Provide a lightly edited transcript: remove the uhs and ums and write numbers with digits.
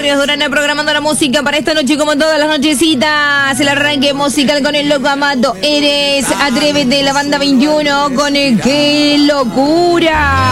Barrios Durana programando la música para esta noche como todas las nochecitas. El arranque musical con el loco amado Eres. Atrévete, la banda 21 con el Qué Locura.